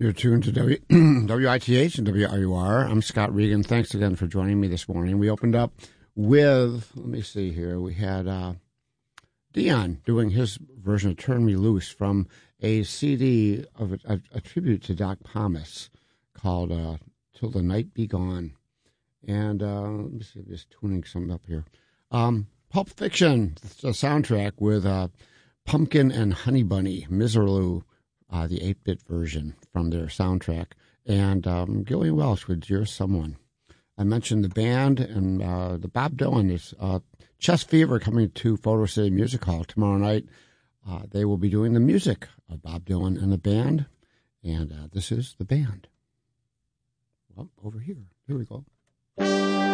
You're tuned to WITH and WRUR. I'm Scott Regan. Thanks again for joining me this morning. We opened up with, let me see here, we had Dion doing his version of Turn Me Loose from a CD of a tribute to Doc Pomus called Till the Night Be Gone. And let me see, I'm just tuning something up here. Pulp Fiction, the soundtrack with Pumpkin and Honey Bunny, Miserlou, the 8-bit version from their soundtrack, and Gillian Welch with Dear Someone. I mentioned the band and the Bob Dylan is Chess Fever coming to Photo City Music Hall tomorrow night. They will be doing the music of Bob Dylan and the band, and this is the band. Well, over here. Here we go.